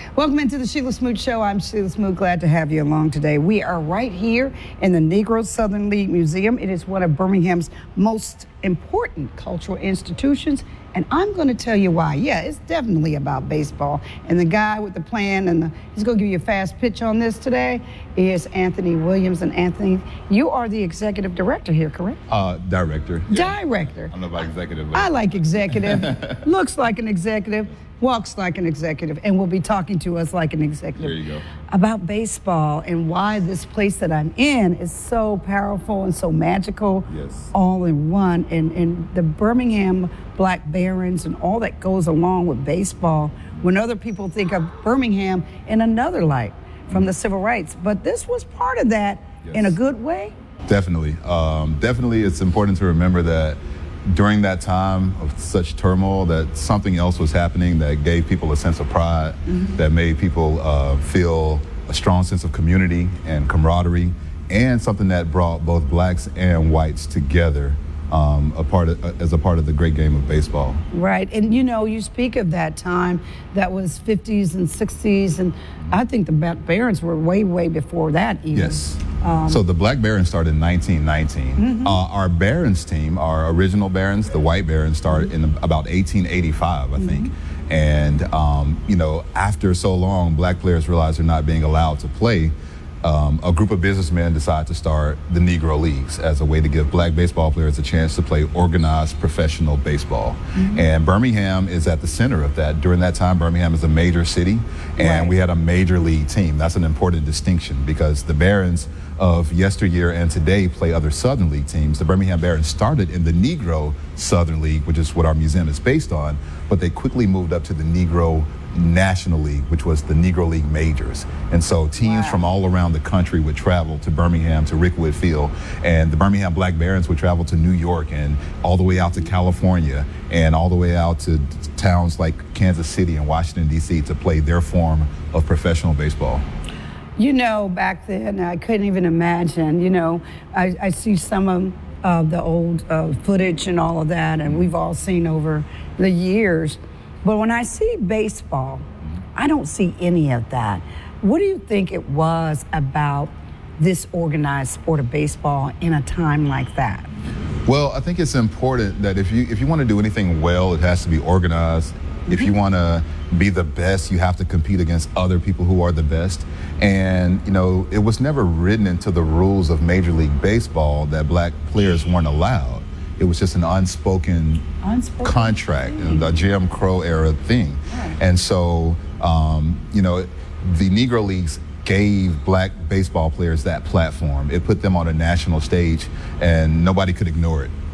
Welcome into the Sheila Smoot Show. I'm Sheila Smoot. Glad to have you along today. We are right here in the Negro Southern League Museum. It is one of Birmingham's most important cultural institutions, and I'm going to tell you why. Yeah, it's definitely about baseball. And the guy with the plan, and he's going to give you a fast pitch on this today, is Anthony Williams. And Anthony, you are the executive director here, correct? Director. Yeah. Director. I don't know about executive. I like executive. Looks like an executive. Walks like an executive, and will be talking to us like an executive. There you go. About baseball and why this place that I'm in is so powerful and so magical. Yes. All in one. And the Birmingham Black Barons and all that goes along with baseball, when other people think of Birmingham in another light from the civil rights. But this was part of that. Yes. In a good way. Definitely. Definitely it's important to remember that during that time of such turmoil, that something else was happening that gave people a sense of pride, that made people feel a strong sense of community and camaraderie, and something that brought both blacks and whites together as a part of the great game of baseball. Right, and you speak of that time, that was 50s and 60s, and I think the Black Barons were way, way before that even. Yes. So the Black Barons started in 1919. Our Barons team, our original Barons, the White Barons, started in about 1885, I think. And, after so long, black players realized they're not being allowed to play. A group of businessmen decided to start the Negro Leagues as a way to give black baseball players a chance to play organized professional baseball. And Birmingham is at the center of that. During that time, Birmingham is a major city, and we had a major league team. That's an important distinction because the Barons of yesteryear and today play other Southern League teams. The Birmingham Barons started in the Negro Southern League, which is what our museum is based on, but they quickly moved up to the Negro National League, which was the Negro League Majors. And so teams from all around the country would travel to Birmingham, to Rickwood Field, and the Birmingham Black Barons would travel to New York and all the way out to California and all the way out to towns like Kansas City and Washington, D.C. to play their form of professional baseball. Back then, I couldn't even imagine, I see some of the old footage and all of that, and we've all seen over the years. But when I see baseball, I don't see any of that. What do you think it was about this organized sport of baseball in a time like that? Well, I think it's important that if you want to do anything well, it has to be organized. If you want to be the best, you have to compete against other people who are the best. And, it was never written into the rules of Major League Baseball that black players weren't allowed. It was just an unspoken contract, the Jim Crow era thing. Right. And so, the Negro Leagues gave black baseball players that platform. It put them on a national stage, and nobody could ignore it.